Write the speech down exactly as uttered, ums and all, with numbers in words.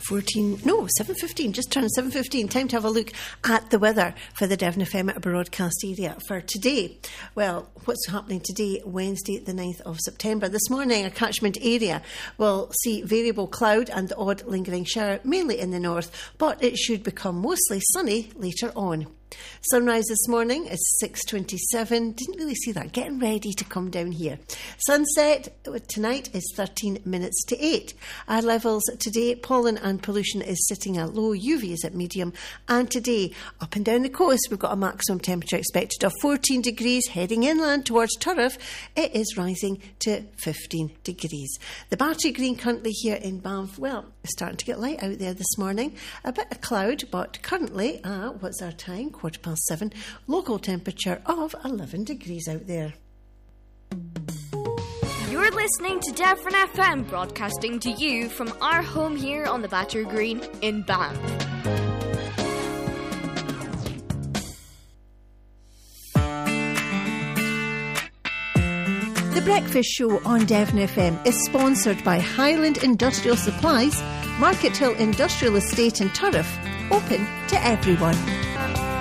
fourteen, no, seven fifteen, just turned seven fifteen. Time to have a look at the weather for the Devon F M broadcast area for today. Well, what's happening today, Wednesday the ninth of September? This morning, a catchment area will see variable cloud and the odd lingering shower, mainly in the north, but it should become mostly sunny later on. Sunrise this morning is six twenty-seven. Didn't really see that. Getting ready to come down here. Sunset tonight is thirteen minutes to eight. Our levels today, pollen and pollution is sitting at low, U V is at medium. And today, up and down the coast, we've got a maximum temperature expected of fourteen degrees. Heading inland towards Turriff, it is rising to fifteen degrees. The Battery Green currently here in Banff, well, it's starting to get light out there this morning. A bit of cloud, but currently, uh, what's our time? Quarter past seven. Local temperature of eleven degrees out there. You're listening to Devon F M, broadcasting to you from our home here on the Battery Green in Banff. The Breakfast Show on Devon F M is sponsored by Highland Industrial Supplies, Market Hill Industrial Estate in Turriff, open to everyone.